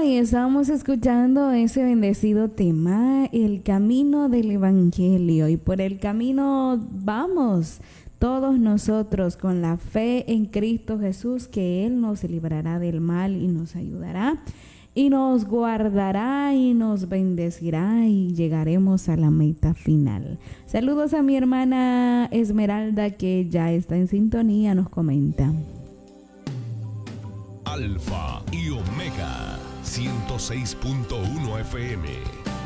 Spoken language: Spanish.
y estábamos escuchando ese bendecido tema, el camino del Evangelio. Y por el camino vamos todos nosotros con la fe en Cristo Jesús, que Él nos librará del mal y nos ayudará y nos guardará y nos bendecirá y llegaremos a la meta final. Saludos a mi hermana Esmeralda, que ya está en sintonía, nos comenta. Alfa y Omega 106.1 FM